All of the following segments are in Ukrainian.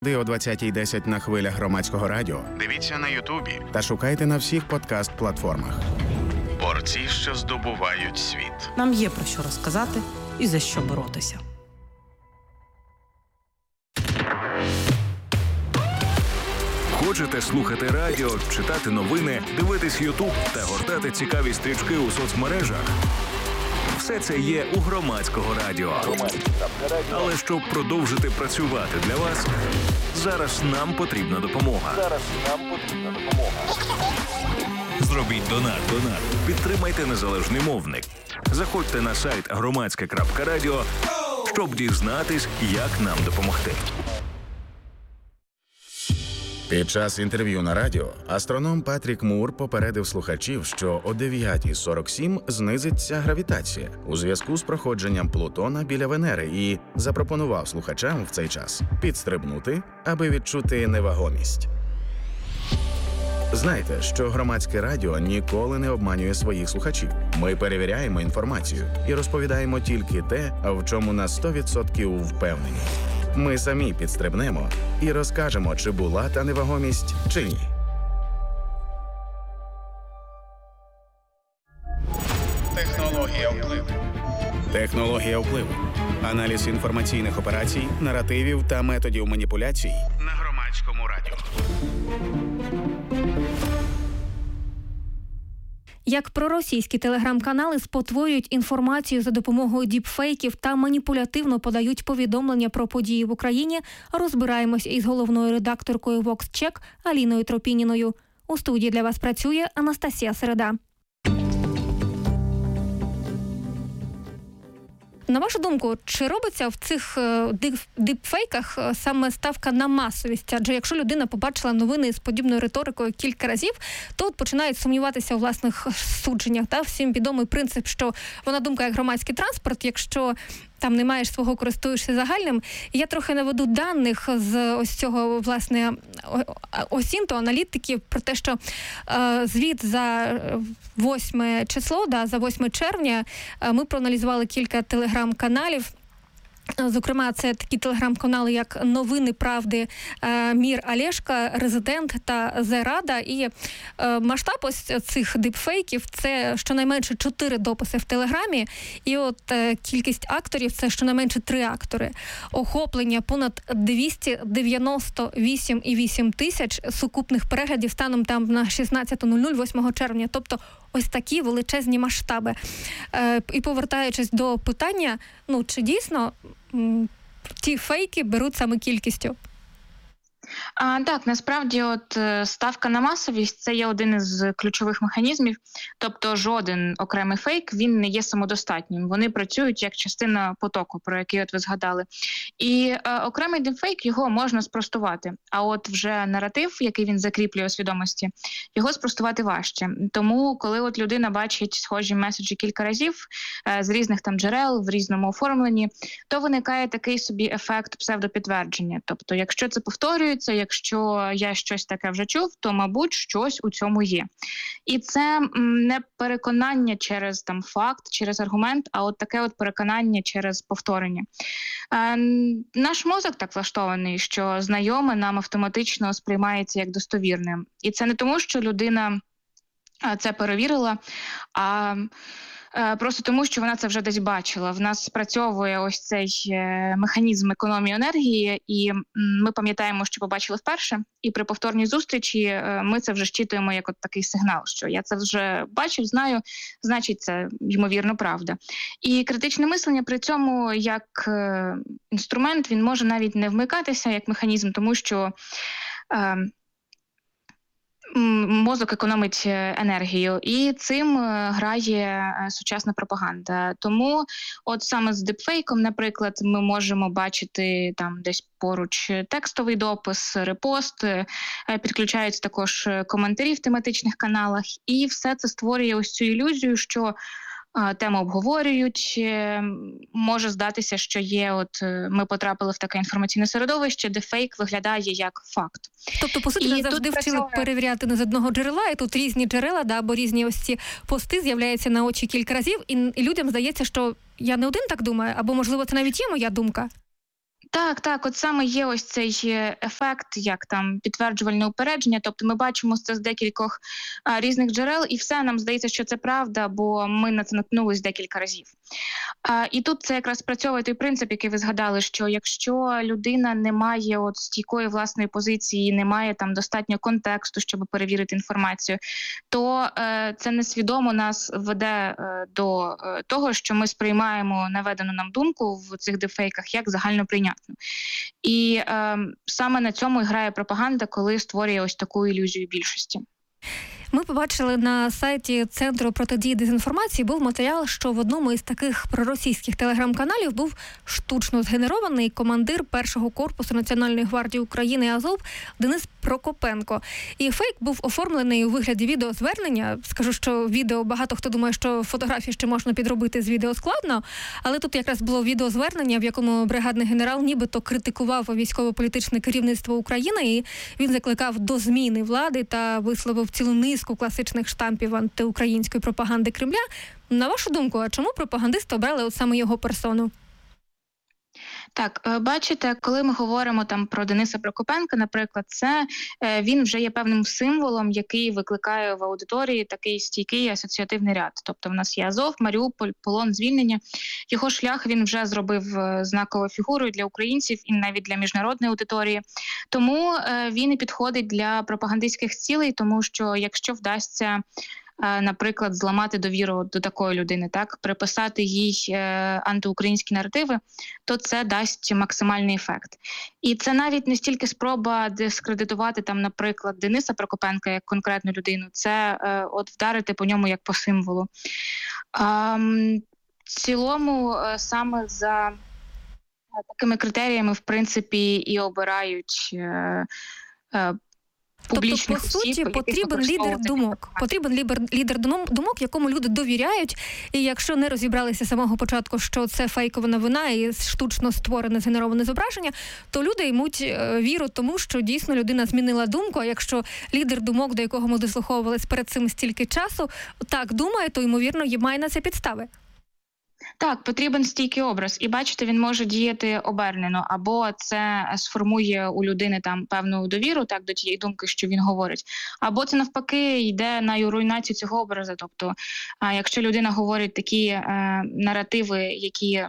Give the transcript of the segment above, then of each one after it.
О 20:10 на хвилях Громадського радіо. Дивіться на Ютубі та шукайте на всіх подкаст-платформах. Борці, що здобувають світ. Нам є про що розказати і за що боротися. Хочете слухати радіо, читати новини, дивитись Ютуб та гортати цікаві стрічки у соцмережах? Все це є у Громадського радіо. Але щоб продовжити працювати для вас, зараз нам потрібна допомога. Зробіть донат. Підтримайте незалежний мовник. Заходьте на сайт громадське.радіо, щоб дізнатись, як нам допомогти. Під час інтерв'ю на радіо астроном Патрік Мур попередив слухачів, що о 9:47 знизиться гравітація у зв'язку з проходженням Плутона біля Венери і запропонував слухачам в цей час підстрибнути, аби відчути невагомість. Знайте, що Громадське радіо ніколи не обманює своїх слухачів. Ми перевіряємо інформацію і розповідаємо тільки те, в чому на 100% впевнені. Ми самі підстрибнемо і розкажемо, чи була та невагомість, чи ні. Технологія впливу. Технологія впливу. Аналіз інформаційних операцій, наративів та методів маніпуляцій на Громадському радіо. Як проросійські телеграм-канали спотворюють інформацію за допомогою діпфейків та маніпулятивно подають повідомлення про події в Україні, розбираємось із головною редакторкою VoxCheck Аліною Тропініною. У студії для вас працює Анастасія Середа. На вашу думку, чи робиться в цих діпфейках саме ставка на масовість? Адже якщо людина побачила новини з подібною риторикою кілька разів, то от починають сумніватися у власних судженнях. Та всім відомий принцип, що вона думка як громадський транспорт, якщо там не маєш свого, користуєшся загальним. Я трохи наведу даних з ось цього, власне, осінту, аналітиків, про те, що звіт за 8 число, за 8 червня, ми проаналізували кілька телеграм-каналів. Зокрема, це такі телеграм-канали, як «Новини правди», «Мір Олешка», «Резидент» та «Зе-Рада». І масштаб ось цих дипфейків – це щонайменше 4 дописи в Телеграмі. І от кількість акторів – це щонайменше 3 актори. Охоплення понад 298,8 тисяч сукупних переглядів станом там на 16:00 8 червня. Тобто ось такі величезні масштаби. І повертаючись до питання, чи дійсно ті фейки беруть саме кількістю? Так, насправді ставка на масовість – це є один із ключових механізмів. Тобто жоден окремий фейк, він не є самодостатнім. Вони працюють як частина потоку, про який ви згадали. І окремий дипфейк, його можна спростувати. А от вже наратив, який він закріплює у свідомості, його спростувати важче. Тому, коли людина бачить схожі меседжі кілька разів з різних там джерел, в різному оформленні, то виникає такий собі ефект псевдопідтвердження. Тобто, якщо це повторюється, якщо я щось таке вже чув, то, мабуть, щось у цьому є. І це не переконання через факт, через аргумент, а от таке переконання через повторення. Наш мозок так влаштований, що знайоме нам автоматично сприймається як достовірним. І це не тому, що людина це перевірила, а просто тому, що вона це вже десь бачила. В нас спрацьовує ось цей механізм економії енергії, і ми пам'ятаємо, що побачили вперше, і при повторній зустрічі ми це вже щитуємо як такий сигнал, що я це вже бачив, знаю, значить це, ймовірно, правда. І критичне мислення при цьому як інструмент, він може навіть не вмикатися як механізм, тому що мозок економить енергію, і цим грає сучасна пропаганда. Тому от саме з дипфейком, наприклад, ми можемо бачити там десь поруч текстовий допис, репост, підключаються також коментарі в тематичних каналах, і все це створює ось цю ілюзію, що тему обговорюють, може здатися, що ми потрапили в таке інформаційне середовище, де фейк виглядає як факт. Тобто, по суті, нас завжди вчили перевіряти не з одного джерела, і тут різні джерела, або різні ось ці пости з'являються на очі кілька разів, і людям здається, що я не один так думаю, або, можливо, це навіть є моя думка. Так, от саме є ось цей ефект, як там підтверджувальне упередження. Тобто ми бачимо це з декількох різних джерел, і все нам здається, що це правда, бо ми на це наткнулись декілька разів. І тут це якраз спрацьовує той принцип, який ви згадали, що якщо людина не має от стійкої власної позиції, не має там достатньо контексту, щоб перевірити інформацію, то це несвідомо нас веде до того, що ми сприймаємо наведену нам думку в цих дипфейках як загально прийнятну. І саме на цьому і грає пропаганда, коли створює ось таку ілюзію більшості. Ми побачили на сайті Центру протидії дезінформації був матеріал, що в одному із таких проросійських телеграм-каналів був штучно згенерований командир першого корпусу Національної гвардії України Азов Денис Прокопенко. І фейк був оформлений у вигляді відеозвернення. Скажу, що відео, багато хто думає, що фотографії ще можна підробити з відео складно, але тут якраз було відеозвернення, в якому бригадний генерал нібито критикував військово-політичне керівництво України, і він закликав до зміни влади та висловив цілу низку класичних штампів антиукраїнської пропаганди Кремля. На вашу думку, а чому пропагандисти обрали от саме його персону? Так, бачите, коли ми говоримо там про Дениса Прокопенка, наприклад, це він вже є певним символом, який викликає в аудиторії такий стійкий асоціативний ряд. Тобто в нас є Азов, Маріуполь, полон, звільнення. Його шлях він вже зробив знаковою фігурою для українців і навіть для міжнародної аудиторії. Тому він і підходить для пропагандистських цілей, тому що якщо вдасться наприклад, зламати довіру до такої людини, так, приписати їй антиукраїнські наративи, то це дасть максимальний ефект. І це навіть не стільки спроба дискредитувати, там, наприклад, Дениса Прокопенка як конкретну людину, це от вдарити по ньому як по символу. В цілому, саме за такими критеріями, в принципі, і обирають Тобто, по суті, потрібен лідер думок. Потрібен лідер думок, якому люди довіряють. І якщо не розібралися з самого початку, що це фейкова новина і штучно створене, згенероване зображення, то люди ймуть віру тому, що дійсно людина змінила думку. А якщо лідер думок, до якого ми дослуховувались перед цим стільки часу, так думає, то, ймовірно, має на це підстави. Так, потрібен стійкий образ. І бачите, він може діяти обернено. Або це сформує у людини там певну довіру так до тієї думки, що він говорить. Або це навпаки йде на руйнацію цього образу. Тобто, якщо людина говорить такі наративи, які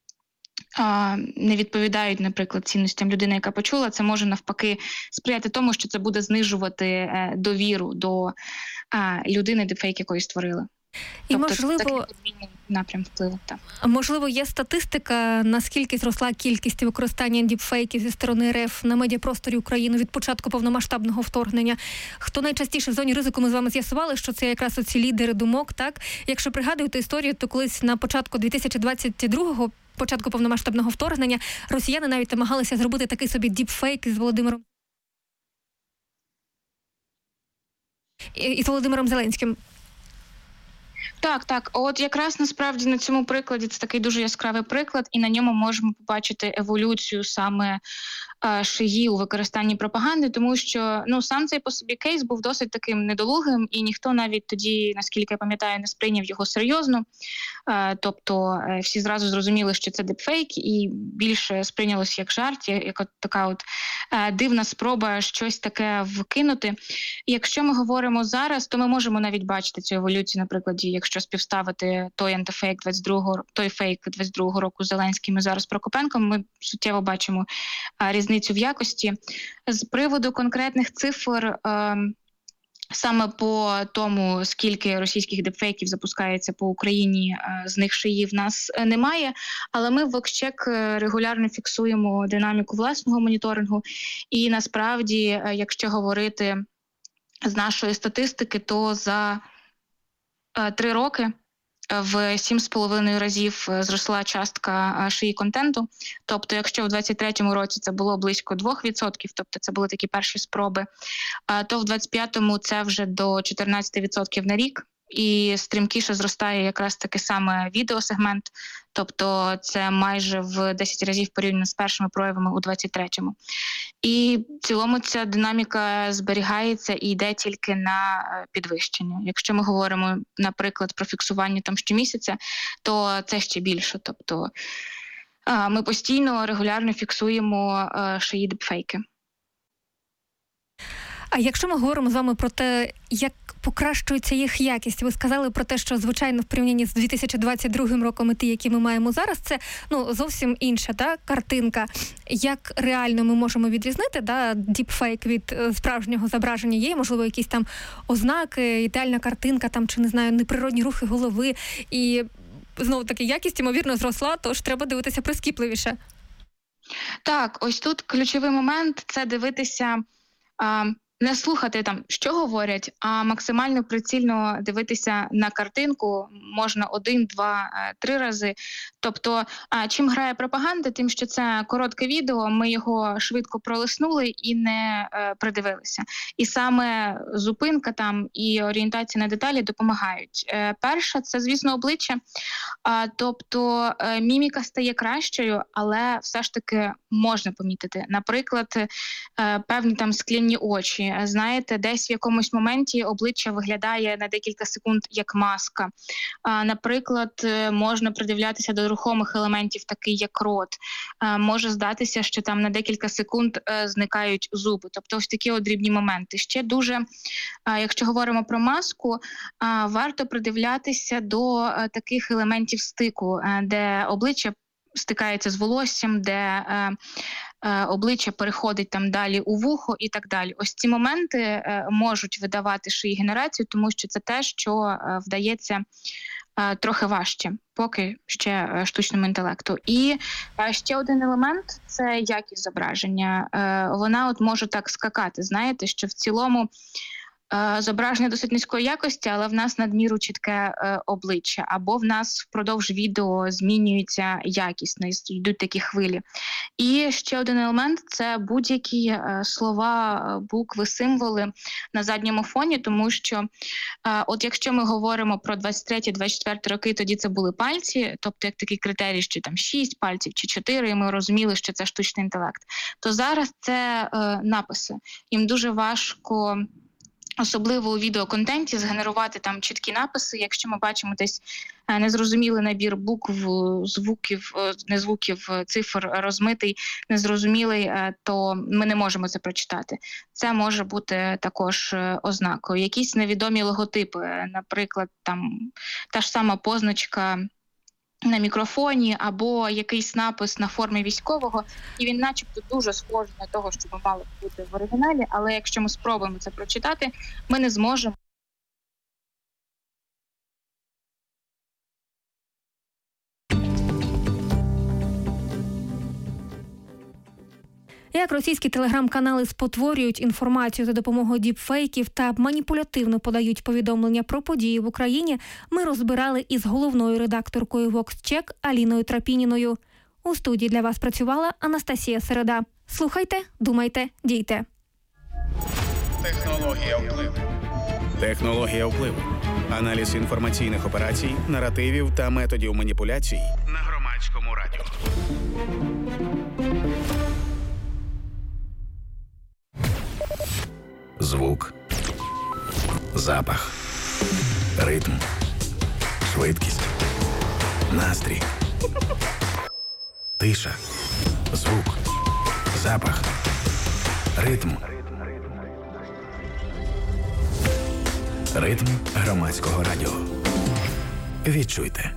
не відповідають, наприклад, цінностям людини, яка почула, це може навпаки сприяти тому, що це буде знижувати довіру до людини, дипфейк якої створили. І, тобто, можливо, напрям впливу, так. Можливо, є статистика, наскільки зросла кількість використання діпфейків зі сторони РФ на медіапросторі України від початку повномасштабного вторгнення. Хто найчастіше в зоні ризику, ми з вами з'ясували, що це якраз оці лідери думок, так? Якщо пригадуєте історію, то колись на початку 2022-го, початку повномасштабного вторгнення, росіяни навіть намагалися зробити такий собі діпфейк із Володимиром Зеленським. Так. От якраз насправді на цьому прикладі це такий дуже яскравий приклад, і на ньому можемо побачити еволюцію саме шиї у використанні пропаганди, тому що сам цей по собі кейс був досить таким недолугим, і ніхто навіть тоді, наскільки я пам'ятаю, не сприйняв його серйозно. Тобто всі зразу зрозуміли, що це дипфейк, і більше сприйнялося як жарт, як от така от дивна спроба щось таке вкинути. І якщо ми говоримо зараз, то ми можемо навіть бачити цю еволюцію, наприклад, якщо співставити той антифейк 22-го року з Зеленським і зараз Прокопенком, ми суттєво бачимо різницю в якості. З приводу конкретних цифр, саме по тому, скільки російських дипфейків запускається по Україні, з них шиї в нас немає, але ми в Вокщек регулярно фіксуємо динаміку власного моніторингу, і насправді, якщо говорити з нашої статистики, то за 3 роки в 7,5 разів зросла частка шиї контенту. Тобто, якщо в 2023 році це було близько 2%, тобто це були такі перші спроби, то в 2025 це вже до 14% на рік. І стрімкіше зростає якраз таки саме відеосегмент, тобто це майже в 10 разів порівняно з першими проявами у 23-му. І в цілому ця динаміка зберігається і йде тільки на підвищення. Якщо ми говоримо, наприклад, про фіксування там щомісяця, то це ще більше. Тобто ми постійно, регулярно фіксуємо шиї дипфейки. А якщо ми говоримо з вами про те, як покращується їх якість, ви сказали про те, що, звичайно, в порівнянні з 2022 роком і ті, які ми маємо зараз, це зовсім інша картинка. Як реально ми можемо відрізнити діпфейк від справжнього зображення? Є, можливо, якісь там ознаки, ідеальна картинка, чи, не знаю, неприродні рухи голови. І, знову-таки, якість, ймовірно, зросла, тож треба дивитися прискіпливіше. Так, ось тут ключовий момент – це дивитися... Не слухати що говорять, а максимально прицільно дивитися на картинку можна 1, 2, 3 рази. Тобто, чим грає пропаганда, тим, що це коротке відео, ми його швидко пролиснули і не придивилися. І саме зупинка і орієнтація на деталі допомагають. Перше, це, звісно, обличчя. Тобто, міміка стає кращою, але все ж таки можна помітити. Наприклад, певні скляні очі. Знаєте, десь в якомусь моменті обличчя виглядає на декілька секунд як маска. Наприклад, можна придивлятися до рухомих елементів, такий як рот. Може здатися, що там на декілька секунд зникають зуби. Тобто ось такі дрібні моменти. Ще дуже, якщо говоримо про маску, варто придивлятися до таких елементів стику, де обличчя стикається з волоссям, де обличчя переходить далі у вухо і так далі. Ось ці моменти можуть видавати шиї-генерацію, тому що це те, що вдається трохи важче, поки ще штучному інтелекту. І ще один елемент – це якість зображення. Вона може так скакати, знаєте, що в цілому зображення досить низької якості, але в нас надміру чітке обличчя, або в нас впродовж відео змінюється якість, йдуть такі хвилі. І ще один елемент – це будь-які слова, букви, символи на задньому фоні, тому що якщо ми говоримо про 23-24 роки, тоді це були пальці, тобто як такий критерій, що 6 пальців чи 4, і ми розуміли, що це штучний інтелект. То зараз це написи. Їм дуже важко, особливо у відеоконтенті, згенерувати чіткі написи. Якщо ми бачимо десь незрозумілий набір букв, цифр розмитий, незрозумілий, то ми не можемо це прочитати. Це може бути також ознакою. Якісь невідомі логотипи, наприклад, та ж сама позначка на мікрофоні або якийсь напис на формі військового, і він начебто дуже схожий на того, що мало бути в оригіналі, але якщо ми спробуємо це прочитати, ми не зможемо. Як російські телеграм-канали спотворюють інформацію за допомогою діпфейків та маніпулятивно подають повідомлення про події в Україні, ми розбирали із головною редакторкою VoxCheck Аліною Трапініною. У студії для вас працювала Анастасія Середа. Слухайте, думайте, дійте. Технологія впливу. Технологія впливу. Аналіз інформаційних операцій, наративів та методів маніпуляцій на Громадському радіо. Звук, запах, ритм, швидкість, настрій, тиша, звук, запах, ритм. Ритм Громадського радіо. Відчуйте.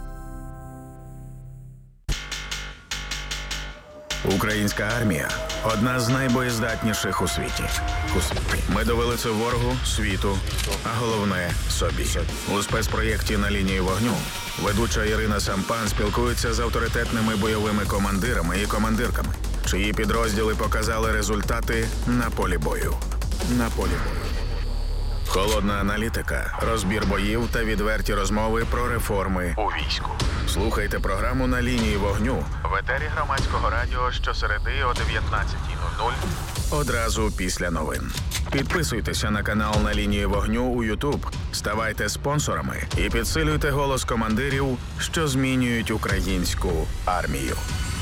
Українська армія – одна з найбоєздатніших у світі. Ми довели це ворогу, світу, а головне – собі. У спецпроєкті «На лінії вогню» ведуча Ірина Сампан спілкується з авторитетними бойовими командирами і командирками, чиї підрозділи показали результати на полі бою. Холодна аналітика, розбір боїв та відверті розмови про реформи у війську. Слухайте програму «На лінії вогню» в етері Громадського радіо щосереди о 19:00 одразу після новин. Підписуйтеся на канал «На лінії вогню» у YouTube, ставайте спонсорами і підсилюйте голос командирів, що змінюють українську армію.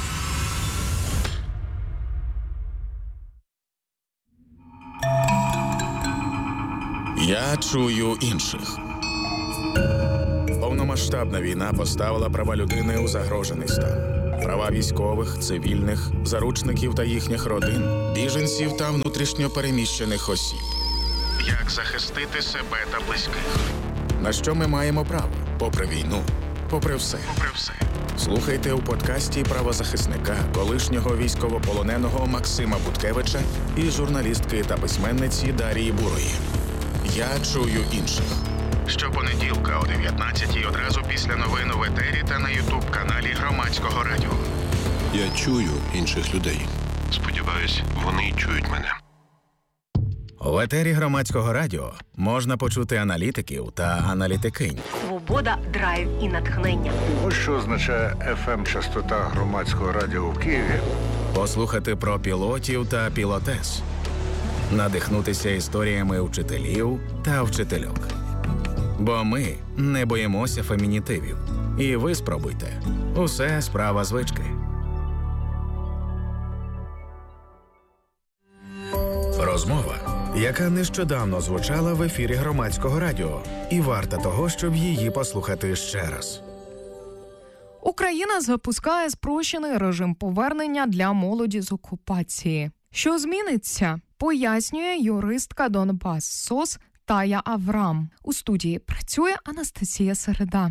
Я чую інших. Повномасштабна війна поставила права людини у загрожений стан. права військових, цивільних, заручників та їхніх родин, біженців та внутрішньо переміщених осіб. Як захистити себе та близьких? На що ми маємо право? Попри війну, попри все. Слухайте у подкасті правозахисника, колишнього військовополоненого Максима Буткевича і журналістки та письменниці Дарії Бурої. «Я чую інших». Щопонеділка о 19-й одразу після новин в етері та на ютуб-каналі Громадського радіо. Я чую інших людей. Сподіваюсь, вони чують мене. В етері Громадського радіо можна почути аналітиків та аналітикинь. Свобода, драйв і натхнення. Ось що означає FM-частота Громадського радіо в Києві. Послухати про пілотів та пілотес. Надихнутися історіями вчителів та вчительок. Бо ми не боїмося фемінітивів. І ви спробуйте. Усе справа звички. Розмова, яка нещодавно звучала в ефірі Громадського радіо. І варта того, щоб її послухати ще раз. Україна запускає спрощений режим повернення для молоді з окупації. Що зміниться? Пояснює юристка Донбас СОС Тая Аврам. У студії працює Анастасія Середа.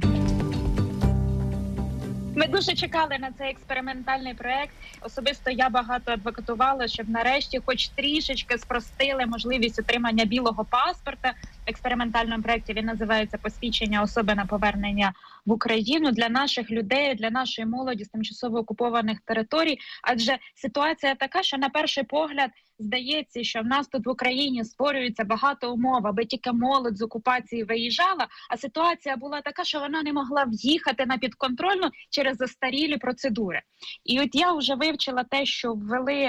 Ми дуже чекали на цей експериментальний проект. Особисто я багато адвокатувала, щоб нарешті хоч трішечки спростили можливість отримання білого паспорта. В експериментальному проекті він називається «Посвідчення особи на повернення в Україну» для наших людей, для нашої молоді з тимчасово окупованих територій. Адже ситуація така, що на перший погляд здається, що в нас тут в Україні створюється багато умов, аби тільки молодь з окупації виїжджала, а ситуація була така, що вона не могла в'їхати на підконтрольну через застарілі процедури. І от я вже вивчила те, що ввели,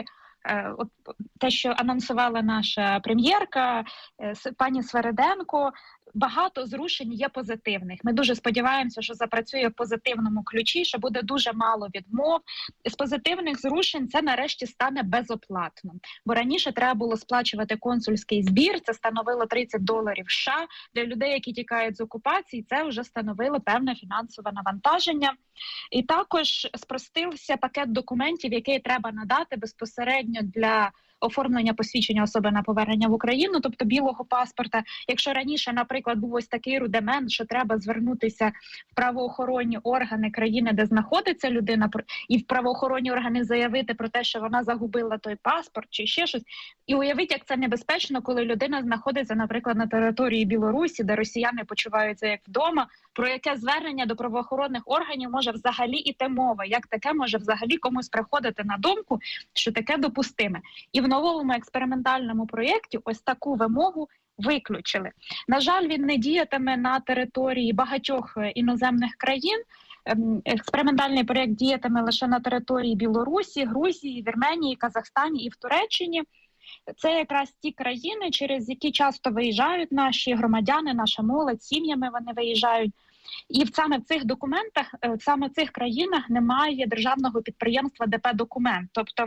те, що анонсувала наша прем'єрка, пані Свериденко. Багато зрушень є позитивних. Ми дуже сподіваємося, що запрацює в позитивному ключі, що буде дуже мало відмов. З позитивних зрушень це нарешті стане безоплатно. Бо раніше треба було сплачувати консульський збір, це становило $30 США. Для людей, які тікають з окупації, це вже становило певне фінансове навантаження. І також спростився пакет документів, який треба надати безпосередньо для оформлення посвідчення особи на повернення в Україну, тобто білого паспорта. Якщо раніше, наприклад, був ось такий рудимент, що треба звернутися в правоохоронні органи країни, де знаходиться людина, і в правоохоронні органи заявити про те, що вона загубила той паспорт чи ще щось. І уявіть, як це небезпечно, коли людина знаходиться, наприклад, на території Білорусі, де росіяни почуваються як вдома, про яке звернення до правоохоронних органів може взагалі іти мова, як таке може взагалі комусь приходити на думку, що таке допустиме. І в новому експериментальному проєкті ось таку вимогу виключили. На жаль, він не діятиме на території багатьох іноземних країн. Експериментальний проєкт діятиме лише на території Білорусі, Грузії, Вірменії, Казахстані і в Туреччині. Це якраз ті країни, через які часто виїжджають наші громадяни, наша молодь, сім'ями вони виїжджають. І саме в цих документах, саме в цих країнах немає державного підприємства ДП-документ. Тобто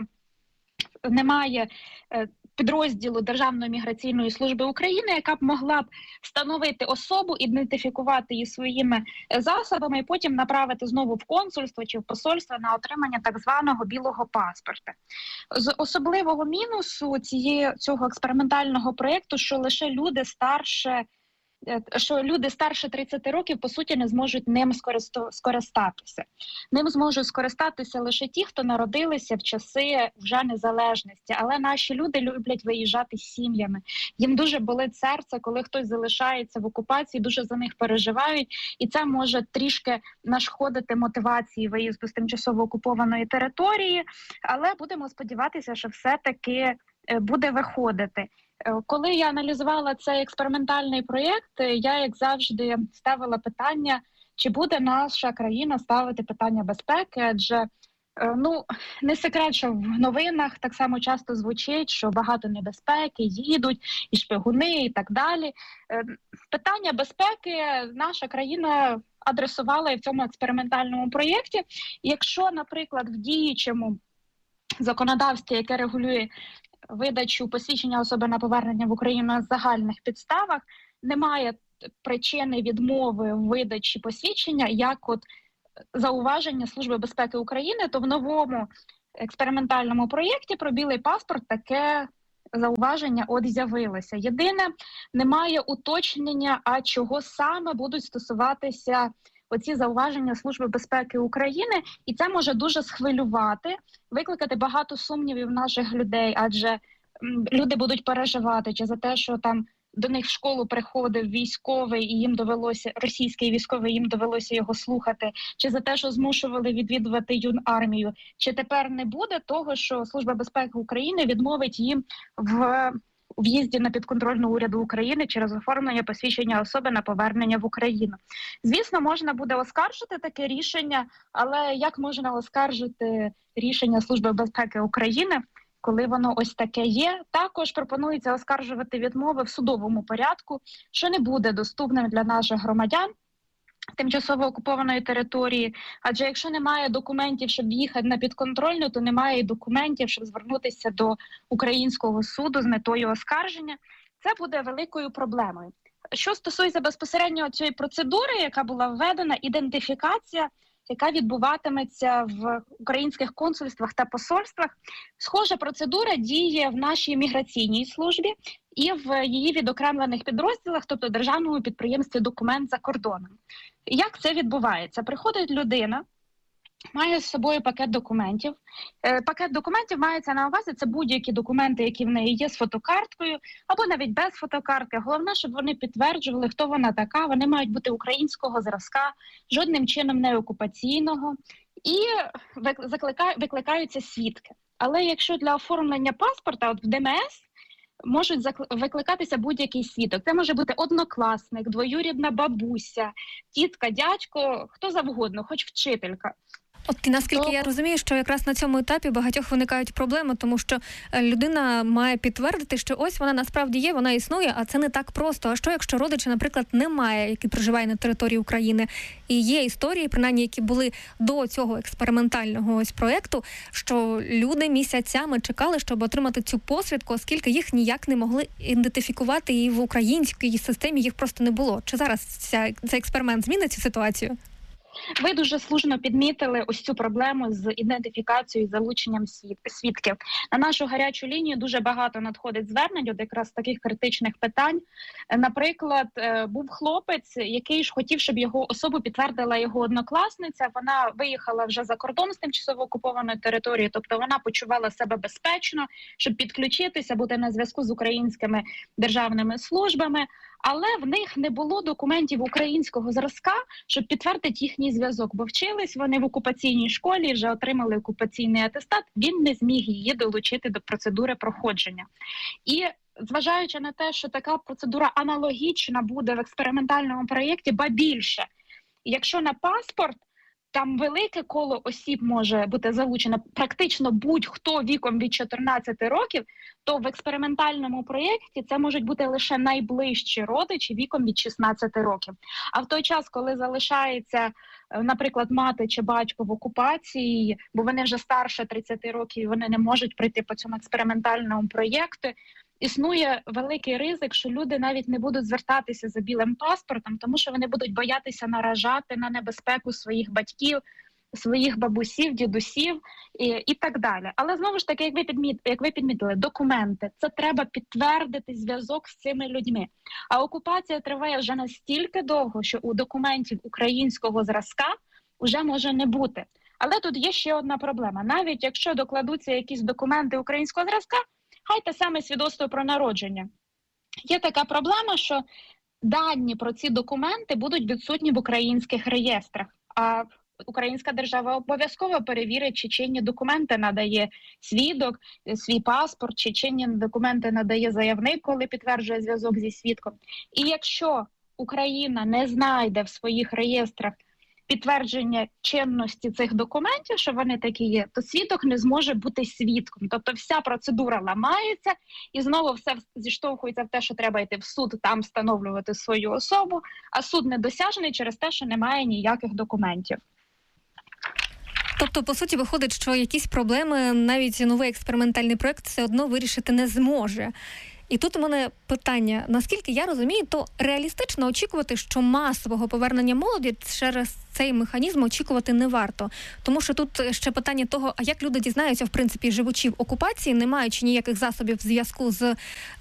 немає підрозділу Державної міграційної служби України, яка б могла б встановити особу, ідентифікувати її своїми засобами і потім направити знову в консульство чи в посольство на отримання так званого білого паспорта. З особливого мінусу цього експериментального проєкту, що лише люди старше 30 років, по суті, не зможуть ним скористатися. Ним зможуть скористатися лише ті, хто народилися в часи вже незалежності. Але наші люди люблять виїжджати з сім'ями. Їм дуже болить серце, коли хтось залишається в окупації, дуже за них переживають. І це може трішки нашкодити мотивації виїзду з тимчасово окупованої території. Але будемо сподіватися, що все-таки буде виходити. Коли я аналізувала цей експериментальний проєкт, я, як завжди, ставила питання, чи буде наша країна ставити питання безпеки, адже не секрет, що в новинах так само часто звучить, що багато небезпеки, їдуть, і шпигуни, і так далі. Питання безпеки наша країна адресувала і в цьому експериментальному проєкті. Якщо, наприклад, в діючому законодавстві, яке регулює видачу посвідчення особи на повернення в Україну на загальних підставах, немає причини відмови в видачі посвідчення, як от зауваження Служби безпеки України, то в новому експериментальному проєкті про білий паспорт таке зауваження з'явилося. Єдине, немає уточнення, а чого саме будуть стосуватися оці зауваження Служби безпеки України, і це може дуже схвилювати, викликати багато сумнівів в наших людей, адже люди будуть переживати чи за те, що там до них в школу приходив військовий, і їм довелося, російський військовий, їм довелося його слухати, чи за те, що змушували відвідувати юнармію, чи тепер не буде того, що Служба безпеки України відмовить їм в в'їзді на підконтрольну уряду України через оформлення посвідчення особи на повернення в Україну. Звісно, можна буде оскаржити таке рішення, але як можна оскаржити рішення Служби безпеки України, коли воно ось таке є? Також пропонується оскаржувати відмови в судовому порядку, що не буде доступним для наших громадян тимчасово окупованої території. Адже якщо немає документів, щоб їхати на підконтрольну, то немає і документів, щоб звернутися до українського суду з метою оскарження. Це буде великою проблемою. Що стосується безпосередньо цієї процедури, яка була введена, ідентифікація, яка відбуватиметься в українських консульствах та посольствах. Схожа процедура діє в нашій міграційній службі і в її відокремлених підрозділах, тобто державному підприємстві «Документ за кордоном». Як це відбувається? Приходить людина, має з собою пакет документів. Пакет документів мається на увазі, це будь-які документи, які в неї є з фотокарткою, або навіть без фотокартки. Головне, щоб вони підтверджували, хто вона така. Вони мають бути українського зразка, жодним чином не окупаційного. І викликаються свідки. Але якщо для оформлення паспорта, в ДМС, можуть викликатися будь-який свідок. Це може бути однокласник, двоюрідна бабуся, тітка, дядько, хто завгодно, хоч вчителька. От наскільки я розумію, що якраз на цьому етапі багатьох виникають проблеми, тому що людина має підтвердити, що ось вона насправді є, вона існує, а це не так просто. А що, якщо родича, наприклад, немає, який проживає на території України, і є історії, принаймні, які були до цього експериментального ось проєкту, що люди місяцями чекали, щоб отримати цю посвідку, оскільки їх ніяк не могли ідентифікувати, і в українській системі їх просто не було. Чи зараз цей експеримент змінить цю ситуацію? Ви дуже слушно підмітили ось цю проблему з ідентифікацією і залученням свідків. На нашу гарячу лінію дуже багато надходить звернень от якраз з таких критичних питань. Наприклад, був хлопець, який ж хотів, щоб його особу підтвердила його однокласниця. Вона виїхала вже за кордон з тимчасово окупованої території, тобто вона почувала себе безпечно, щоб підключитися, бути на зв'язку з українськими державними службами. Але в них не було документів українського зразка, щоб підтвердити їхній зв'язок, бо вчились вони в окупаційній школі, вже отримали окупаційний атестат, він не зміг її долучити до процедури проходження. І зважаючи на те, що така процедура аналогічна буде в експериментальному проєкті, ба більше, якщо на паспорт там велике коло осіб може бути залучено, практично будь-хто віком від 14 років, то в експериментальному проєкті це можуть бути лише найближчі родичі віком від 16 років. А в той час, коли залишається, наприклад, мати чи батько в окупації, бо вони вже старше 30 років, вони не можуть прийти по цьому експериментальному проєкту, існує великий ризик, що люди навіть не будуть звертатися за білим паспортом, тому що вони будуть боятися наражати на небезпеку своїх батьків, своїх бабусів, дідусів і так далі. Але знову ж таки, як ви підмітили, документи – це треба підтвердити зв'язок з цими людьми. А окупація триває вже настільки довго, що у документів українського зразка вже може не бути. Але тут є ще одна проблема. Навіть якщо докладуться якісь документи українського зразка, хай те саме свідоцтво про народження. Є така проблема, що дані про ці документи будуть відсутні в українських реєстрах, а українська держава обов'язково перевірить, чи чинні документи надає свідок, свій паспорт, чи чинні документи надає заявник, коли підтверджує зв'язок зі свідком. І якщо Україна не знайде в своїх реєстрах підтвердження чинності цих документів, що вони такі є, то свідок не зможе бути свідком. Тобто вся процедура ламається і знову все зіштовхується в те, що треба йти в суд, там встановлювати свою особу, а суд недосяжний через те, що немає ніяких документів. Тобто, по суті, виходить, що якісь проблеми навіть новий експериментальний проєкт все одно вирішити не зможе. І тут у мене питання, наскільки я розумію, то реалістично очікувати, що масового повернення молоді через цей механізм очікувати не варто. Тому що тут ще питання того, а як люди дізнаються, в принципі, живучи в окупації, не маючи ніяких засобів зв'язку з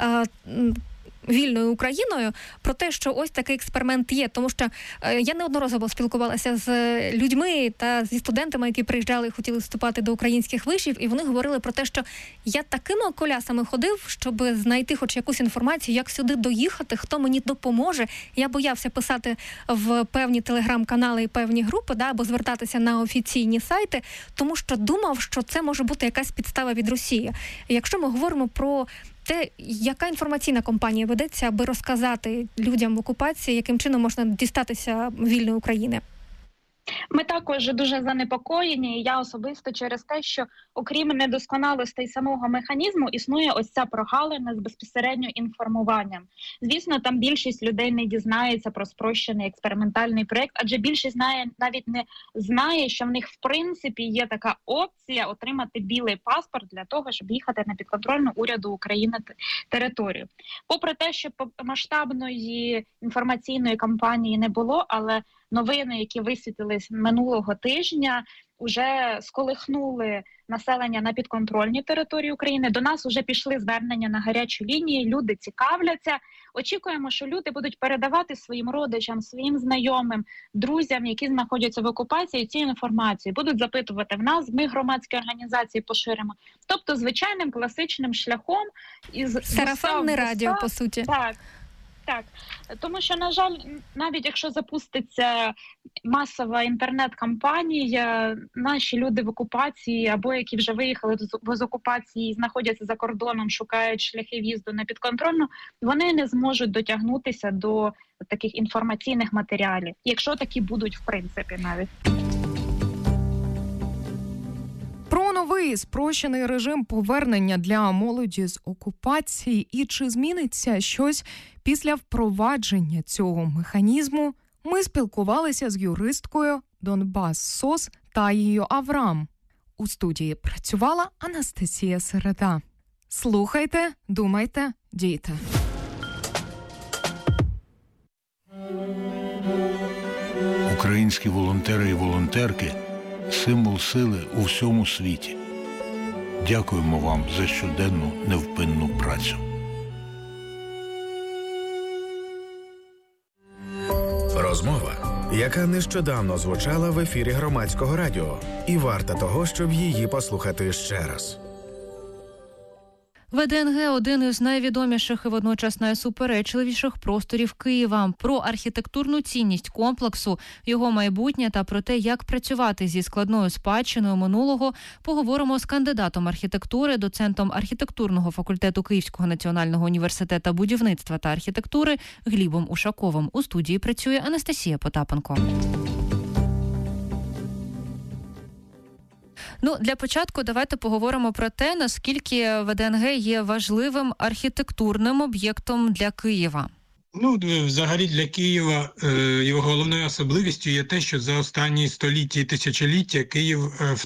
вільною Україною, про те, що ось такий експеримент є. Тому що я неодноразово спілкувалася з людьми та зі студентами, які приїжджали і хотіли вступати до українських вишів, і вони говорили про те, що я такими колясами ходив, щоб знайти хоч якусь інформацію, як сюди доїхати, хто мені допоможе. Я боявся писати в певні телеграм-канали і певні групи, або звертатися на офіційні сайти, тому що думав, що це може бути якась підстава від Росії. Якщо ми говоримо про те, яка інформаційна кампанія ведеться, аби розказати людям в окупації, яким чином можна дістатися вільної України? Ми також дуже занепокоєні, і я особисто через те, що окрім недосконалостей самого механізму, існує ось ця прогалина з безпосередньо інформуванням. Звісно, там більшість людей не дізнається про спрощений експериментальний проєкт, адже більшість навіть не знає, що в них в принципі є така опція отримати білий паспорт для того, щоб їхати на підконтрольну уряду України територію. Попри те, що масштабної інформаційної кампанії не було, але новини, які висвітлились минулого тижня, уже сколихнули населення на підконтрольній території України. До нас вже пішли звернення на гарячу лінію, люди цікавляться. Очікуємо, що люди будуть передавати своїм родичам, своїм знайомим, друзям, які знаходяться в окупації, цю інформацію. Будуть запитувати в нас, ми громадські організації поширимо. Тобто звичайним класичним шляхом із сарафанне радіо, по суті. Так, тому що, на жаль, навіть якщо запуститься масова інтернет-кампанія, наші люди в окупації або які вже виїхали з окупації і знаходяться за кордоном, шукають шляхи в'їзду на підконтрольну, вони не зможуть дотягнутися до таких інформаційних матеріалів, якщо такі будуть в принципі навіть. Про новий спрощений режим повернення для молоді з окупації і чи зміниться щось після впровадження цього механізму, ми спілкувалися з юристкою Донбас СОС Таєю Аврам. У студії працювала Анастасія Середа. Слухайте, думайте, дійте. Українські волонтери і волонтерки – символ сили у всьому світі. Дякуємо вам за щоденну невпинну працю. Розмова, яка нещодавно звучала в ефірі Громадського радіо, і варта того, щоб її послухати ще раз. ВДНГ – один із найвідоміших і водночас найсуперечливіших просторів Києва. Про архітектурну цінність комплексу, його майбутнє та про те, як працювати зі складною спадщиною минулого, поговоримо з кандидатом архітектури, доцентом архітектурного факультету Київського національного університету будівництва та архітектури Глібом Ушаковим. У студії працює Анастасія Потапенко. Для початку давайте поговоримо про те, наскільки ВДНГ є важливим архітектурним об'єктом для Києва. Взагалі для Києва його головною особливістю є те, що за останні століття і тисячоліття Київ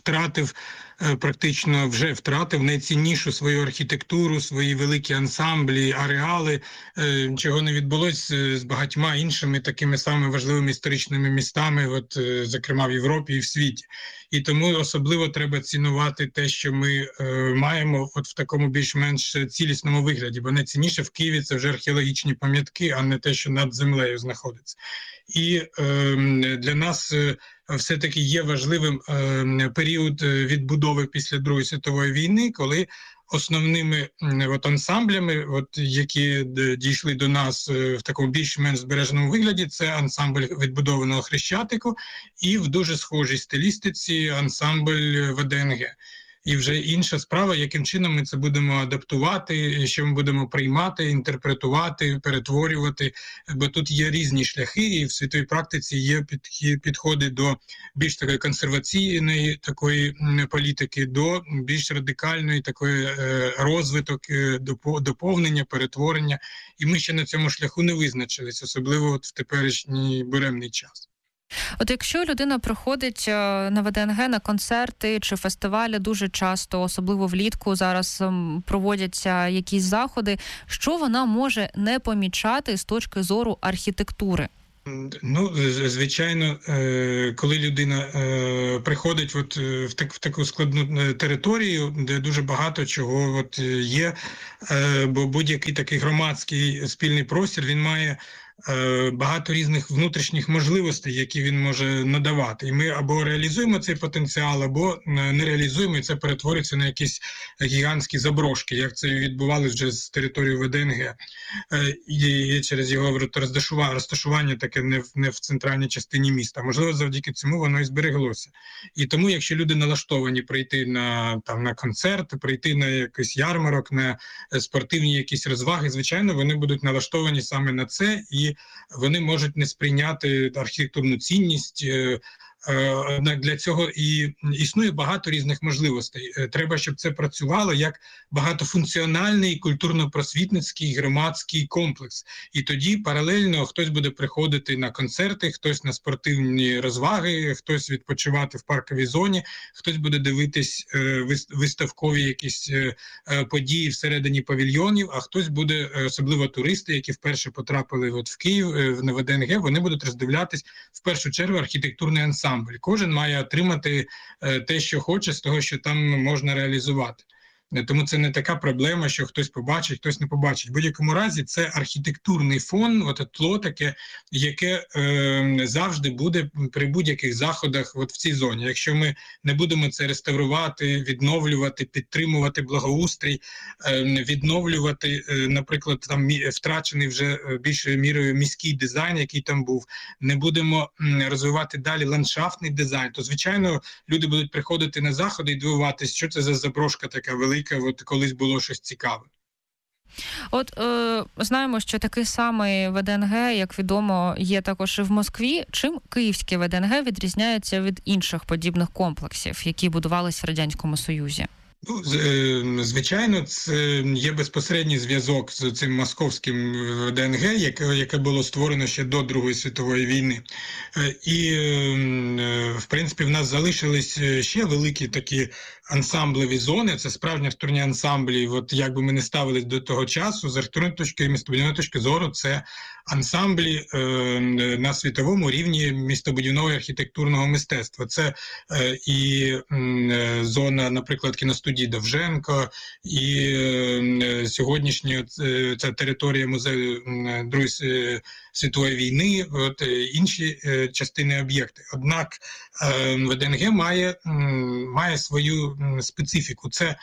вже втратив найціннішу свою архітектуру, свої великі ансамблі, ареали, чого не відбулося з багатьма іншими такими самими важливими історичними містами, зокрема в Європі і в світі. І тому особливо треба цінувати те, що ми маємо в такому більш-менш цілісному вигляді, бо найцінніше в Києві – це вже археологічні пам'ятки, а не те, що над землею знаходиться. І для нас все-таки є важливим період відбудови після Другої світової війни, коли основними ансамблями, які дійшли до нас в такому більш-менш збереженому вигляді, це ансамбль відбудованого Хрещатику і в дуже схожій стилістиці ансамбль ВДНГ. І вже інша справа, яким чином ми це будемо адаптувати, що ми будемо приймати, інтерпретувати, перетворювати, бо тут є різні шляхи, і в світовій практиці є підходи до більш такої консерваційної такої політики, до більш радикальної такої розвиток, доповнення, перетворення. І ми ще на цьому шляху не визначились, особливо в теперішній буремний час. От якщо людина приходить на ВДНГ на концерти чи фестивалі дуже часто, особливо влітку, зараз проводяться якісь заходи, що вона може не помічати з точки зору архітектури? Ну, звичайно, коли людина приходить в таку складну територію, де дуже багато чого є, бо будь-який такий громадський спільний простір, він має багато різних внутрішніх можливостей, які він може надавати. І ми або реалізуємо цей потенціал, або не реалізуємо, і це перетворюється на якісь гігантські заброшки, як це відбувалося вже з території ВДНГ. І через його розташування таке не в центральній частині міста. Можливо, завдяки цьому воно і збереглося. І тому, якщо люди налаштовані прийти на концерт, прийти на якийсь ярмарок, на спортивні якісь розваги, звичайно, вони будуть налаштовані саме на це, і вони можуть не сприйняти архітектурну цінність. Однак для цього і існує багато різних можливостей. Треба, щоб це працювало як багатофункціональний культурно-просвітницький громадський комплекс. І тоді паралельно хтось буде приходити на концерти, хтось на спортивні розваги, хтось відпочивати в парковій зоні, хтось буде дивитись виставкові якісь події всередині павільйонів, а хтось буде, особливо туристи, які вперше потрапили в Київ на ВДНГ, вони будуть роздивлятись в першу чергу архітектурний ансамбль. Кожен має отримати те, що хоче, з того, що там можна реалізувати. Тому це не така проблема, що хтось побачить, хтось не побачить. В будь-якому разі це архітектурний фон, тло таке, яке завжди буде при будь-яких заходах в цій зоні. Якщо ми не будемо це реставрувати, відновлювати, підтримувати благоустрій, відновлювати, наприклад, там втрачений вже більшою мірою міський дизайн, який там був, не будемо розвивати далі ландшафтний дизайн, то, звичайно, люди будуть приходити на заходи і дивуватись, що це за заброшка така велика, колись було щось цікаве. Знаємо, що такий самий ВДНГ, як відомо, є також і в Москві. Чим київське ВДНГ відрізняється від інших подібних комплексів, які будувалися в Радянському Союзі? Звичайно, це є безпосередній зв'язок з цим московським ВДНГ, яке було створено ще до Другої світової війни. І, в принципі, в нас залишились ще великі такі ансамблеві зони, це справжні архітектурні ансамблі. Як би ми не ставились до того часу, з архітектурної точки і містобудівної точки зору, це ансамблі на світовому рівні містобудівного і архітектурного мистецтва. Це і зона, наприклад, кіностудії Довженко, і сьогоднішня ця територія музею Другої світової війни, інші частини об'єкти. Однак ВДНГ має свою специфіку. Це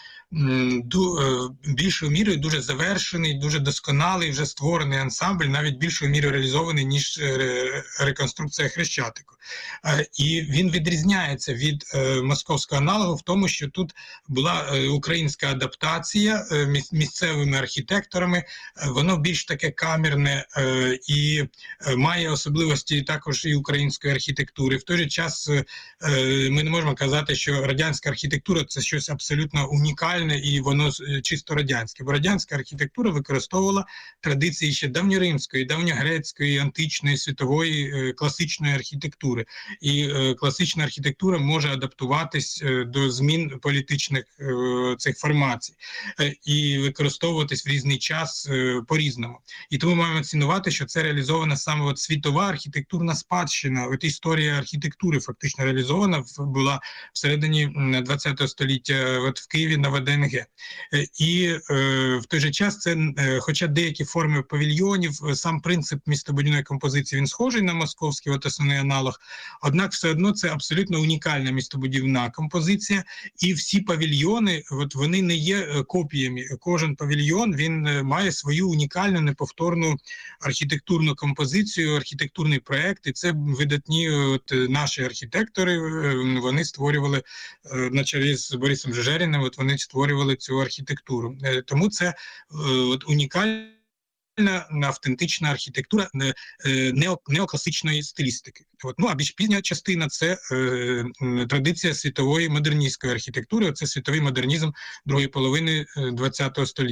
більшою мірою дуже завершений, дуже досконалий, вже створений ансамбль, навіть більшою мірою реалізований, ніж реконструкція Хрещатику. І він відрізняється від московського аналогу в тому, що тут була українська адаптація місцевими архітекторами, воно більш таке камерне і має особливості також і української архітектури. В той же час ми не можемо казати, що радянська архітектура – це щось абсолютно унікальне і воно чисто радянське. Бо радянська архітектура використовувала традиції ще давньоримської, давньогрецької, античної, світової, класичної архітектури. І класична архітектура може адаптуватись до змін політичних цих формацій і використовуватись в різний час по-різному. І тому маємо цінувати, що це реалізована саме світова архітектурна спадщина. Історія архітектури фактично реалізована була всередині ХХ століття в Києві на ВДНГ. І в той же час це, хоча деякі форми павільйонів, сам принцип містобудівної композиції, він схожий на московський основний аналог, однак все одно це абсолютно унікальна містобудівна композиція, і всі павільйони, вони не є копіями. Кожен павільйон, він має свою унікальну, неповторну архітектурну композицію, архітектурний проект, і це видатні наші архітектори, вони створювали на чолі з Борисом Жежеріним, вони створювали цю архітектуру. Тому це унікальна, автентична архітектура неокласичної стилістики. А більш пізня частина – це традиція світової модерністської архітектури, це світовий модернізм другої половини ХХ століття.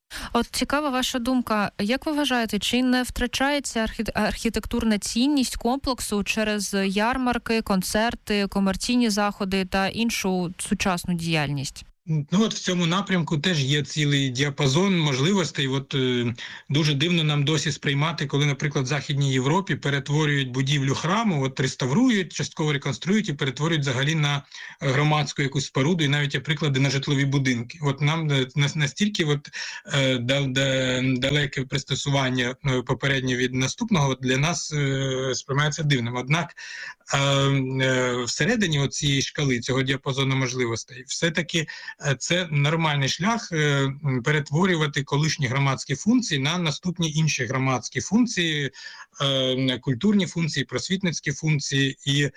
От цікава ваша думка. Як ви вважаєте, чи не втрачається архітектурна цінність комплексу через ярмарки, концерти, комерційні заходи та іншу сучасну діяльність? Ну от в цьому напрямку теж є цілий діапазон можливостей. От дуже дивно нам досі сприймати, коли, наприклад, в Західній Європі перетворюють будівлю храму, от реставрують, частково реконструюють і перетворюють взагалі на громадську якусь споруду, і навіть є приклади на житлові будинки. От нам настільки далеке пристосування попереднє від наступного для нас сприймається дивним. Однак всередині цієї шкали, цього діапазону можливостей, все-таки це нормальний шлях перетворювати колишні громадські функції на наступні інші громадські функції, культурні функції, просвітницькі функції і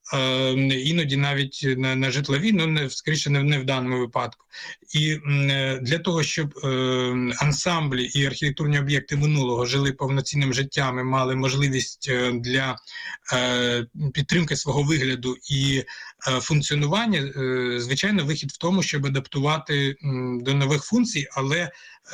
іноді навіть на житлові, ну скоріше не в даному випадку. І для того, щоб ансамблі і архітектурні об'єкти минулого жили повноцінним життям і мали можливість для підтримки свого вигляду і функціонування, звичайно, вихід в тому, щоб адаптувати до нових функцій, але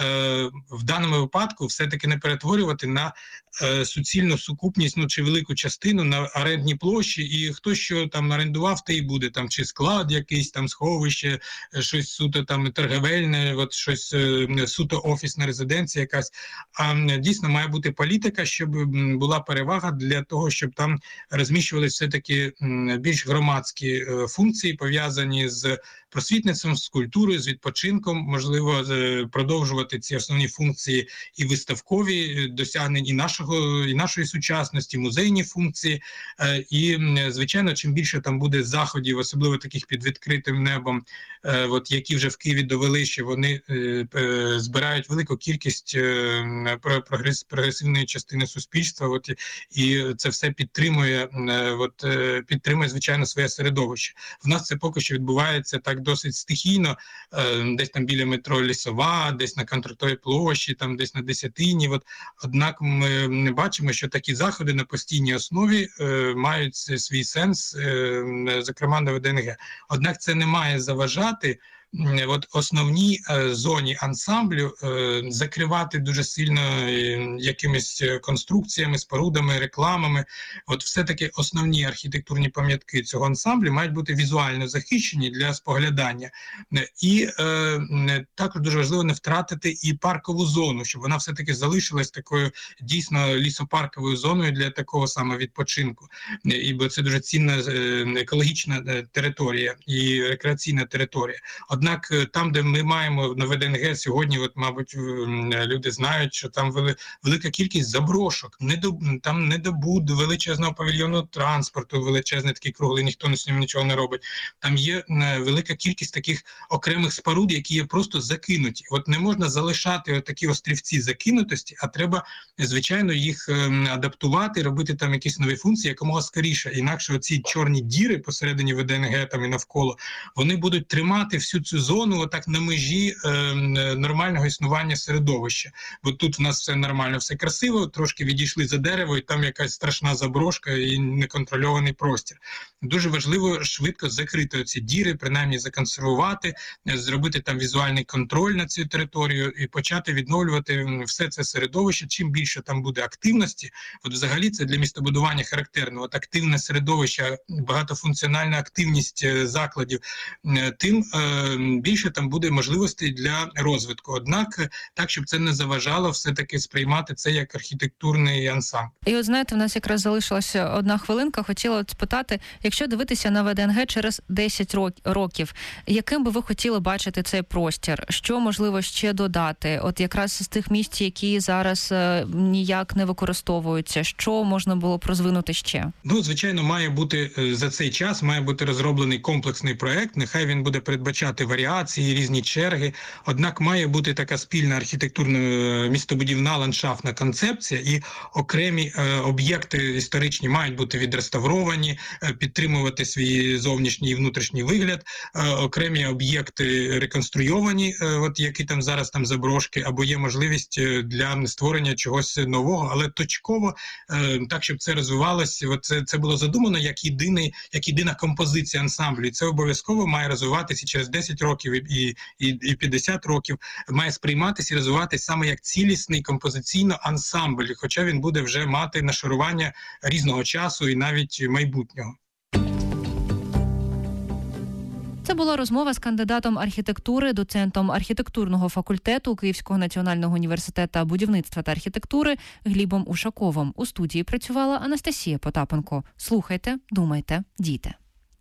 в даному випадку все-таки не перетворювати на суцільну сукупність, ну чи велику частину на орендні площі, і хто що там орендував, те й буде, там чи склад якийсь, там сховище, щось суто там торговельне, от щось суто офісна резиденція якась. А дійсно має бути політика, щоб була перевага для того, щоб там розміщувалися все-таки більш громадські функції, пов'язані з просвітництвом, з культурою, з відпочинком, можливо, продовжувати ці основні функції і виставкові досягнень і нашої сучасності, музейні функції. І, звичайно, чим більше там буде заходів, особливо таких під відкритим небом, які вже в Києві довели, що вони збирають велику кількість прогресивної частини суспільства, і це все підтримує, звичайно, своє середовище. В нас це поки що відбувається так досить стихійно, десь там біля метро Лісова, десь на Контрактовій площі, там десь на Десятині. Однак ми не бачимо, що такі заходи на постійній основі мають свій сенс, зокрема на ВДНГ. Однак це не має заважати основній зоні ансамблю закривати дуже сильно якимись конструкціями, спорудами, рекламами. Все-таки основні архітектурні пам'ятки цього ансамблю мають бути візуально захищені для споглядання. І також дуже важливо не втратити і паркову зону, щоб вона все-таки залишилась такою дійсно лісопарковою зоною для такого саме відпочинку. Бо це дуже цінна екологічна територія і рекреаційна територія. Однак там, де ми маємо на ВДНГ сьогодні, мабуть, люди знають, що там велика кількість заброшок, там недобуд величезного павільйонного транспорту, величезний такий круглий, ніхто з ним нічого не робить. Там є велика кількість таких окремих споруд, які є просто закинуті. Не можна залишати такі острівці закинутості, а треба, звичайно, їх адаптувати, робити там якісь нові функції якомога скоріше. Інакше оці чорні діри посередині ВДНГ там і навколо, вони будуть тримати всю цю зону на межі нормального існування середовища. Бо тут в нас все нормально, все красиво, трошки відійшли за дерево, і там якась страшна заброшка і неконтрольований простір. Дуже важливо швидко закрити оці діри, принаймні законсервувати, зробити там візуальний контроль на цю територію і почати відновлювати все це середовище. Чим більше там буде активності, взагалі це для містобудування характерно. Активне середовище, багатофункціональна активність закладів, тим більше там буде можливостей для розвитку. Однак, так, щоб це не заважало все-таки сприймати це як архітектурний ансамбль. І знаєте, в нас якраз залишилася одна хвилинка. Хотіла спитати, якщо дивитися на ВДНГ через 10 років, яким би ви хотіли бачити цей простір? Що, можливо, ще додати? Якраз з тих місць, які зараз ніяк не використовуються, що можна було б розвинути ще? Звичайно, має бути за цей час, має бути розроблений комплексний проект, нехай він буде передбачати варіації, різні черги, однак має бути така спільна архітектурна містобудівна ландшафтна концепція, і окремі об'єкти історичні мають бути відреставровані, підтримувати свій зовнішній і внутрішній вигляд, окремі об'єкти реконструйовані, які там зараз там заброшки, або є можливість для створення чогось нового, але точково, так, щоб це розвивалося, це було задумано як єдина композиція ансамблю, і це обов'язково має розвиватися через 10 років і 50 років, має сприйматися і розвиватися саме як цілісний композиційно ансамбль, хоча він буде вже мати нашарування різного часу і навіть майбутнього. Це була розмова з кандидатом архітектури, доцентом архітектурного факультету Київського національного університету будівництва та архітектури Глібом Ушаковим. У студії працювала Анастасія Потапенко. Слухайте, думайте, дійте.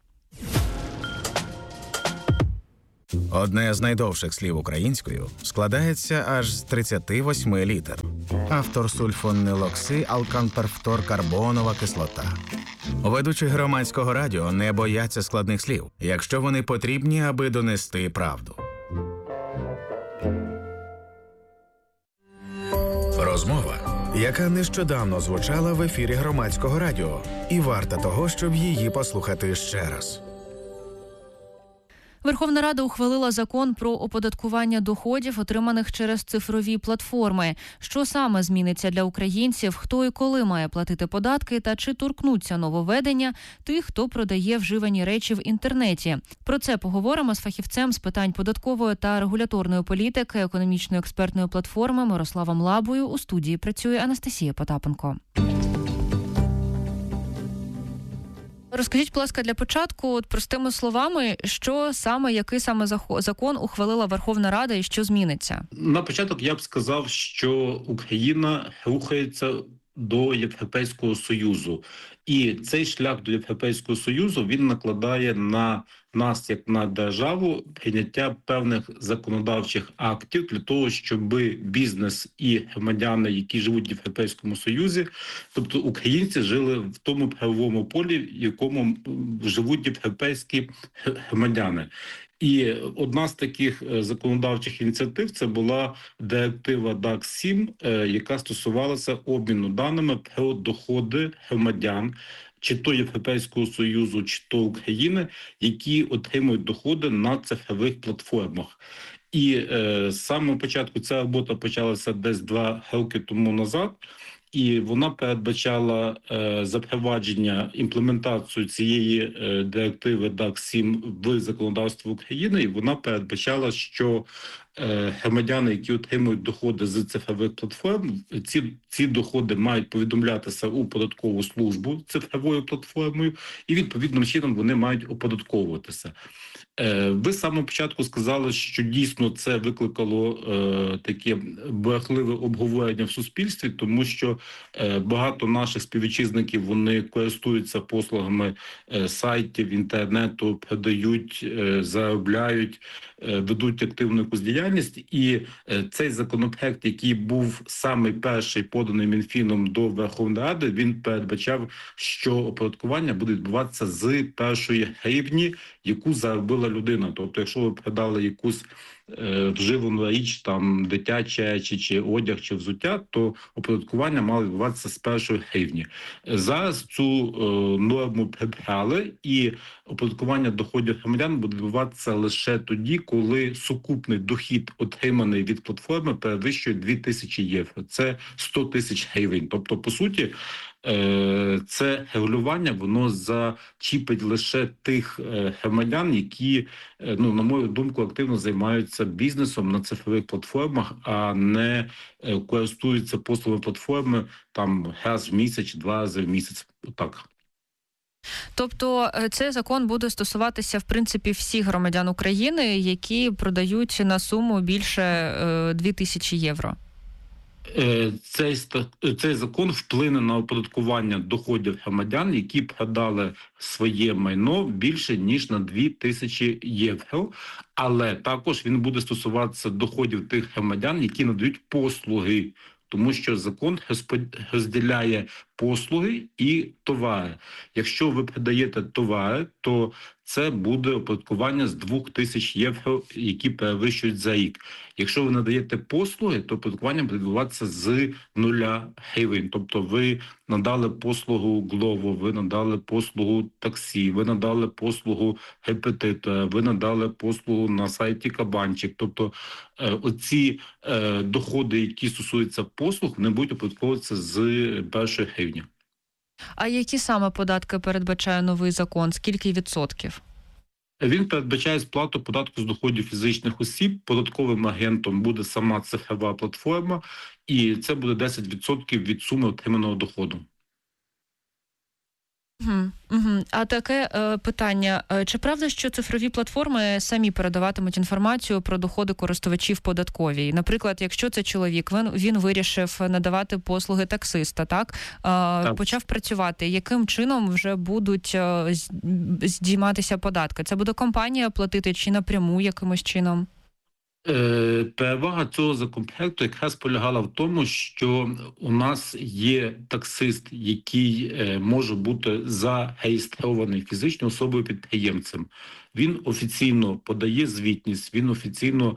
Одне з найдовших слів українською складається аж з 38 літер. Автор сульфонилокси алканперфторкарбонова кислота. Ведучі громадського радіо не бояться складних слів, якщо вони потрібні, аби донести правду. Розмова, яка нещодавно звучала в ефірі громадського радіо, і варта того, щоб її послухати ще раз. Верховна Рада ухвалила закон про оподаткування доходів, отриманих через цифрові платформи. Що саме зміниться для українців, хто і коли має платити податки та чи торкнуться нововведення тих, хто продає вживані речі в інтернеті. Про це поговоримо з фахівцем з питань податкової та регуляторної політики економічної експертної платформи Мирославом Лабою. У студії працює Анастасія Потапенко. Розкажіть, будь ласка, для початку, простими словами, який саме закон ухвалила Верховна Рада і що зміниться? На початок я б сказав, що Україна рухається до Європейського Союзу. І цей шлях до Європейського Союзу, він накладає на нас, як на державу, прийняття певних законодавчих актів для того, щоб бізнес і громадяни, які живуть в Європейському Союзі, тобто українці, жили в тому правовому полі, в якому живуть європейські громадяни. І одна з таких законодавчих ініціатив – це була директива DAC-7, яка стосувалася обміну даними про доходи громадян, чи то Європейського Союзу, чи то України, які отримують доходи на цифрових платформах. І з самого початку ця робота почалася десь 2 роки тому назад, і вона передбачала запровадження, імплементацію цієї директиви DAC-7 в законодавство України, і вона передбачала, що громадяни, які отримують доходи з цифрових платформ, ці доходи мають повідомлятися у податкову службу цифровою платформою, і відповідним чином вони мають оподатковуватися. Ви з самого початку сказали, що дійсно це викликало таке бурхливе обговорення в суспільстві, тому що багато наших співвітчизників, вони користуються послугами сайтів, інтернету, продають, заробляють, ведуть активну якусь діяльність. І цей законопроект, який був самий перший поданий Мінфіном до Верховної Ради, він передбачав, що оподаткування буде відбуватися з першої гривні, яку заробила людина. Тобто, якщо ви продали якусь вживану річ, там дитячі речі, чи одяг, чи взуття, то оподаткування мало відбуватися з першої гривні. Зараз цю норму прибрали, і оподаткування доходів громадян буде відбуватися лише тоді, коли сукупний дохід, отриманий від платформи, перевищує 2000 євро. Це 100 тисяч гривень. Тобто, по суті, це регулювання, воно зачіпить лише тих громадян, які, на мою думку, активно займаються бізнесом на цифрових платформах, а не користуються послугами платформи там раз в місяць, 2 рази в місяць. Отак. Тобто цей закон буде стосуватися, в принципі, всіх громадян України, які продають на суму більше 2000 євро? Цей закон вплине на оподаткування доходів громадян, які продали своє майно більше, ніж на 2000 євро. Але також він буде стосуватися доходів тих громадян, які надають послуги. Тому що закон розділяє послуги і товари. Якщо ви продаєте товари, то це буде оподаткування з 2000 євро, які перевищують за рік. Якщо ви надаєте послуги, то оподаткування буде відбуватися з 0 гривень. Тобто ви надали послугу Glovo, ви надали послугу таксі, ви надали послугу репетитора, ви надали послугу на сайті Кабанчик. Тобто оці доходи, які стосуються послуг, не будуть оподатковуватися з першої гривні. А які саме податки передбачає новий закон? Скільки відсотків? Він передбачає сплату податку з доходів фізичних осіб. Податковим агентом буде сама цифрова платформа, і це буде 10% від суми отриманого доходу. А таке питання. Чи правда, що цифрові платформи самі передаватимуть інформацію про доходи користувачів податковій? Наприклад, якщо це чоловік, він вирішив надавати послуги таксиста, так? Почав працювати. Яким чином вже будуть здійматися податки? Це буде компанія платити чи напряму якимось чином? Перевага цього законопроекту якраз полягала в тому, що у нас є таксист, який може бути зареєстрований фізичною особою-підприємцем. Він офіційно подає звітність, він офіційно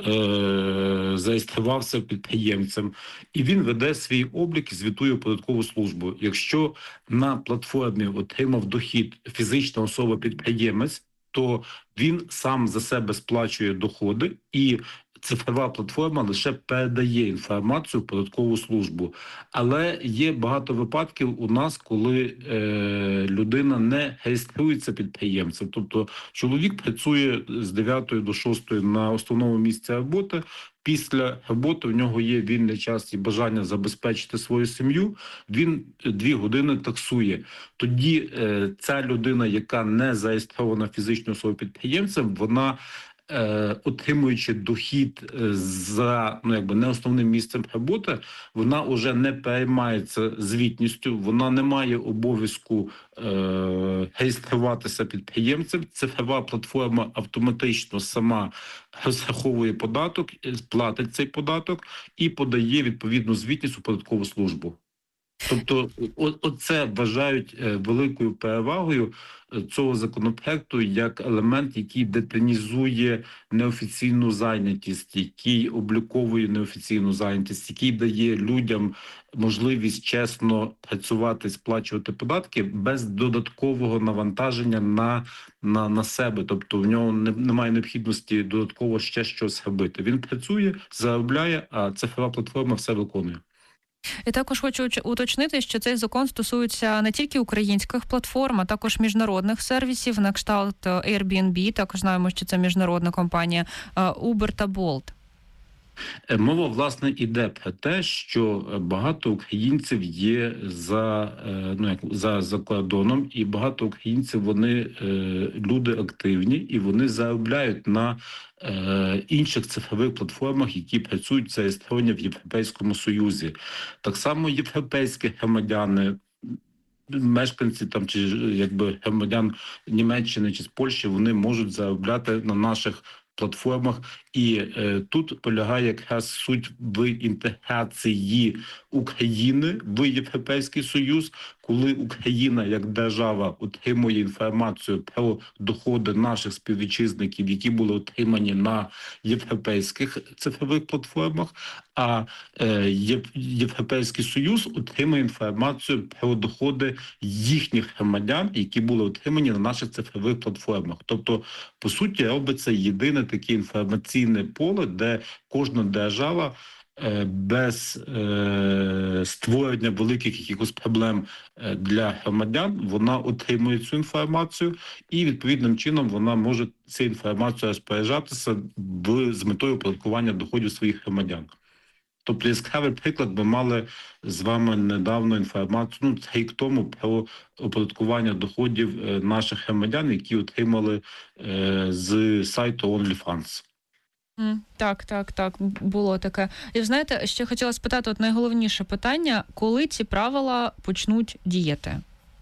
зареєструвався підприємцем, і він веде свій облік і звітує в податкову службу. Якщо на платформі отримав дохід фізична особа-підприємець, то він сам за себе сплачує доходи, і цифрова платформа лише передає інформацію в податкову службу. Але є багато випадків у нас, коли людина не реєструється підприємцем. Тобто чоловік працює з 9 до 6 на основному місці роботи. Після роботи в нього є вільний час і бажання забезпечити свою сім'ю, він 2 години таксує. Тоді ця людина, яка не зареєстрована фізичною особою підприємцем, вона, отримуючи дохід за не основним місцем роботи, вона вже не переймається звітністю, вона не має обов'язку реєструватися підприємцем. Цифрова платформа автоматично сама розраховує податок, платить цей податок і подає відповідну звітність у податкову службу. Тобто оце вважають великою перевагою цього законопроекту як елемент, який деталізує неофіційну зайнятість, який обліковує неофіційну зайнятість, який дає людям можливість чесно працювати, сплачувати податки без додаткового навантаження на себе. Тобто в нього немає необхідності додатково ще щось робити. Він працює, заробляє, а цифрова платформа все виконує. І також хочу уточнити, що цей закон стосується не тільки українських платформ, а також міжнародних сервісів, на кшталт Airbnb, також знаємо, що це міжнародна компанія, Uber та Bolt. Мова, власне, іде про те, що багато українців є за кордоном, і багато українців, вони люди активні, і вони заробляють на інших цифрових платформах, які працюють зареєстровані в Європейському Союзі. Так само європейські громадяни, мешканці там чи громадян Німеччини чи з Польщі, вони можуть заробляти на наших платформах. І тут полягає якраз суть в інтеграції України в Європейський Союз, коли Україна як держава отримує інформацію про доходи наших співвітчизників, які були отримані на європейських цифрових платформах, а Європейський Союз отримує інформацію про доходи їхніх громадян, які були отримані на наших цифрових платформах. Тобто, по суті, робиться єдине таке інформаційне поле, де кожна держава без створення великих якихось проблем для громадян, вона отримує цю інформацію і відповідним чином вона може цю інформацію розпоряджатися з метою оподаткування доходів своїх громадян. Тобто яскравий приклад, ми мали з вами недавно інформацію, рік тому, про оподаткування доходів наших громадян, які отримали з сайту OnlyFans. Так, було таке. І знаєте, ще хотіла спитати, найголовніше питання, коли ці правила почнуть діяти?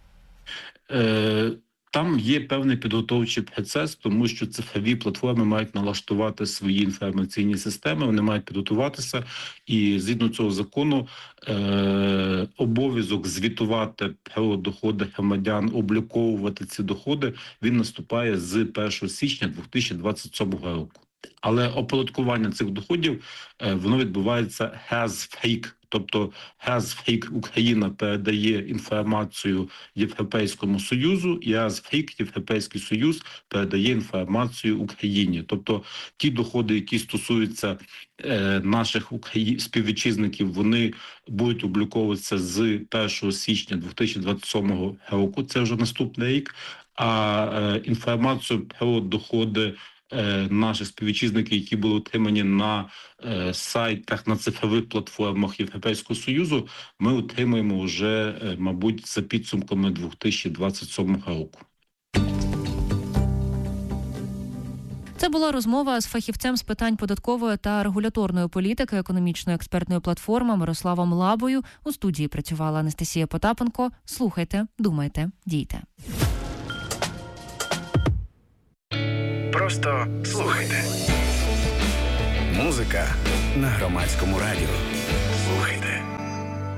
Там є певний підготовчий процес, тому що цифрові платформи мають налаштувати свої інформаційні системи, вони мають підготуватися, і згідно цього закону обов'язок звітувати про доходи громадян, обліковувати ці доходи, він наступає з 1 січня 2027 року. Але оподаткування цих доходів, воно відбувається has-free. Тобто has-free Україна передає інформацію Європейському Союзу, і has-free Європейський Союз передає інформацію Україні. Тобто ті доходи, які стосуються наших співвітчизників, вони будуть обліковуватися з 1 січня 2027 року, це вже наступний рік. А інформацію про доходи наших співвітчизників, які були отримані на сайтах, на цифрових платформах Європейського Союзу, ми отримаємо вже, мабуть, за підсумками 2027 року. Це була розмова з фахівцем з питань податкової та регуляторної політики економічної експертної платформи Мирославом Лабою. У студії працювала Анастасія Потапенко. Слухайте, думайте, дійте. Просто слухайте. Музика на Громадському радіо.